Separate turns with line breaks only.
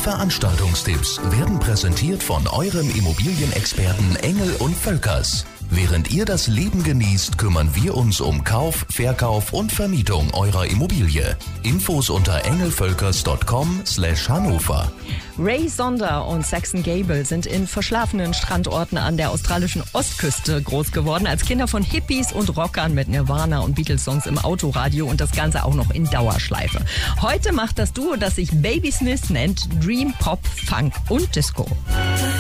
Veranstaltungstipps werden präsentiert von eurem Immobilienexperten Engel und Völkers. Während ihr das Leben genießt, kümmern wir uns um Kauf, Verkauf und Vermietung eurer Immobilie. Infos unter engelvölkers.com/Hannover.
Ray Sonder und Saxon Gable sind in verschlafenen Strandorten an der australischen Ostküste groß geworden, als Kinder von Hippies und Rockern mit Nirvana und Beatles-Songs im Autoradio und das Ganze auch noch in Dauerschleife. Heute macht das Duo, das sich Baby Smith nennt, Dream, Pop, Funk und Disco.